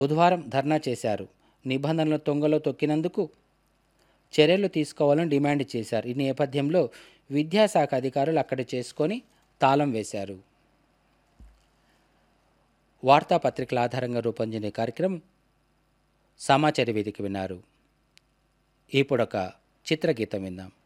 బుధవారం ధర్నా చేశారు. నిబంధనలు తొంగలో తొక్కినందుకు చర్యలు తీసుకోవాలని డిమాండ్ చేశారు. ఈ నేపథ్యంలో విద్యాశాఖ అధికారులు అక్కడి చేసుకొని తాళం వేశారు. వార్తాపత్రికల ఆధారంగా రూపొందించిన కార్యక్రమం సమాచార వేదిక విన్నారు. ఇప్పుడొక చిత్రగీతం విందాం.